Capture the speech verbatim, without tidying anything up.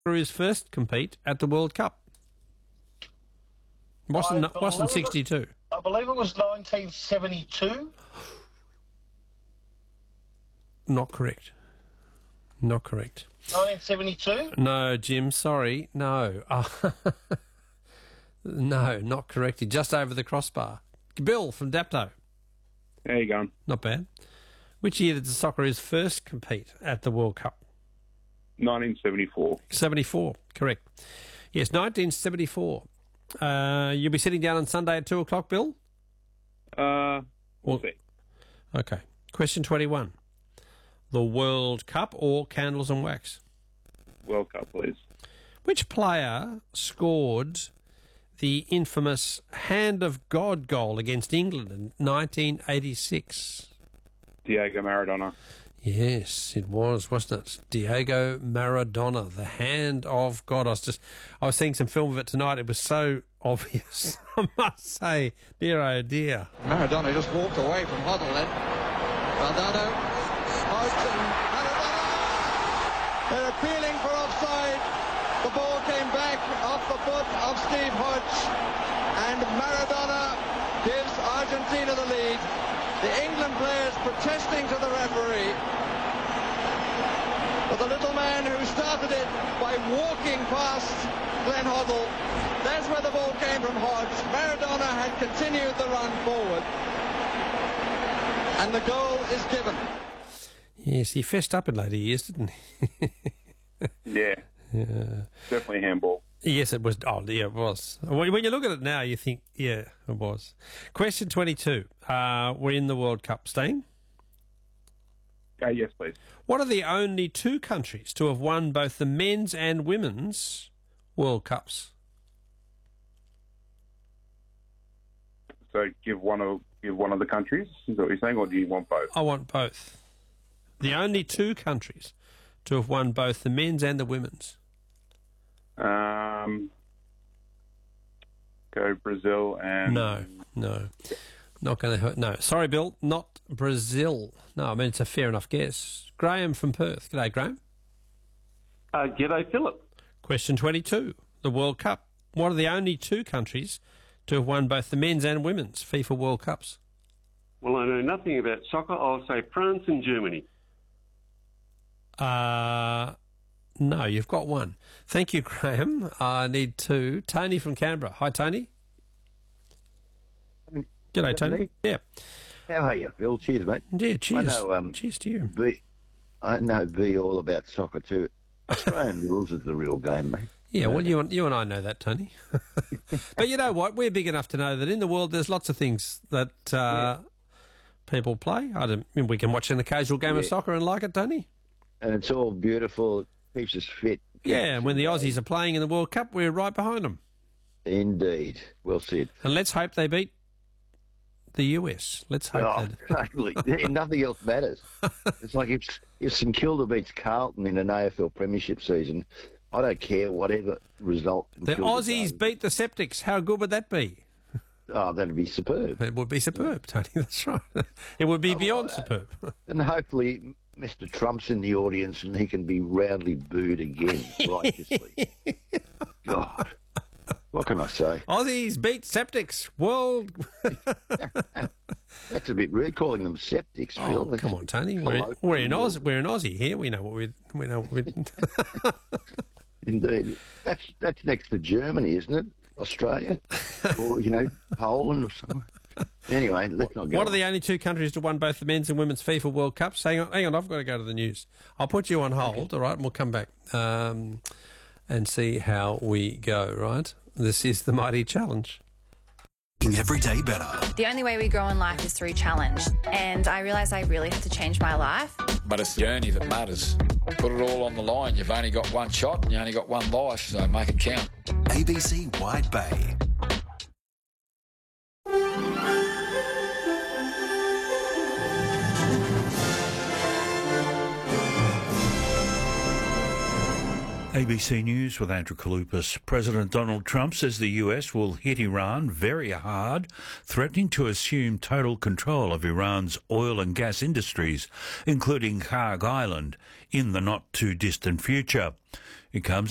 Socceroos first compete at the World Cup? Wasn't, I wasn't believe it- sixty-two? I believe it was nineteen seventy-two. Not correct. Not correct. nineteen seventy-two? No, Jim, sorry. No. No, not correct. Just over the crossbar. Bill from Dapto. How you going? Not bad. Which year did the Socceroos first compete at the World Cup? nineteen seventy-four. seventy-four, correct. Yes, nineteen seventy-four. Uh, you'll be sitting down on Sunday at two o'clock, Bill? Uh, we'll Well- see. Okay. Question twenty-one. The World Cup or Candles and Wax? World Cup, please. Which player scored the infamous Hand of God goal against England in nineteen eighty-six? Diego Maradona. Yes, it was, wasn't it? Diego Maradona, the Hand of God. I was just, I was seeing some film of it tonight. It was so obvious, I must say. Dear, oh dear. Maradona just walked away from Hoddle then. Valdano, out and Maradona! They're appealing for offside. The ball came back off the foot of Steve Hodge, and Maradona gives Argentina the lead. The England players protesting to the referee. But the little man who started it by walking past Glenn Hoddle, that's where the ball came from Hodge. Maradona had continued the run forward. And the goal is given. Yes, he fessed up in later years, didn't he? Yeah. Yeah. Definitely handball. Yes, it was. Oh, yeah, it was. When when you look at it now, you think, yeah, it was. Question twenty-two. Uh, we're in the World Cup. Staying? Uh, yes, please. What are the only two countries to have won both the men's and women's World Cups? So give one of give one of the countries. Is that what you're saying, or do you want both? I want both. The only two countries to have won both the men's and the women's. Um, go Brazil and No, no. Not going to hurt. No. Sorry, Bill. Not Brazil. No, I mean, it's a fair enough guess. Graham from Perth. G'day, Graham. Uh, g'day, Philip. Question twenty-two. The World Cup. What are the only two countries to have won both the men's and women's FIFA World Cups? Well, I know nothing about soccer. I'll say France and Germany. Uh, no, you've got one. Thank you, Graham. I need two. Tony from Canberra. Hi, Tony. G'day, Tony. Yeah. How are you, Phil? Cheers, mate. Yeah, cheers. I know, um, cheers to you. B, I know B all about soccer too. Australian rules is the real game, mate. Yeah, well, you and, you and I know that, Tony. But you know what? We're big enough to know that in the world there's lots of things that uh, yeah. people play. I don't, we can watch an occasional game yeah. of soccer and like it, Tony. And it's all beautiful. Keeps us fit. Yeah, and when the Aussies are playing in the World Cup, we're right behind them. Indeed. Well said. And let's hope they beat the U S. Let's hope oh, that. Totally. Nothing else matters. It's like if, if St Kilda beats Carlton in an A F L premiership season, I don't care whatever result. The Aussies does. Beat the Septics. How good would that be? Oh, that'd be superb. It would be superb, Tony. That's right. It would be oh, beyond well, superb. And hopefully Mister Trump's in the audience and he can be roundly booed again, righteously. God. What can I say? Aussies beat Septics. World. That's a bit rude calling them Septics, Phil. Oh, come on, Tony. We're, we're in Oz. We're in Aussie here. We know what we we know. What we Indeed, that's that's next to Germany, isn't it? Australia, or you know, Poland or something. Anyway, let's not go. What on. are the only two countries to won both the men's and women's FIFA World Cups? Hang on, hang on. I've got to go to the news. I'll put you on hold, okay. All right, and we'll come back um, and see how we go. Right. This is the Mighty Challenge. Every day better. The only way we grow in life is through challenge. And I realised I really had to change my life. But it's the journey that matters. Put it all on the line. You've only got one shot and you only got one life, so make it count. A B C Wide Bay. A B C News with Andrew Kalupas. President Donald Trump says the U S will hit Iran very hard, threatening to assume total control of Iran's oil and gas industries, including Kharg Island, in the not-too-distant future. It comes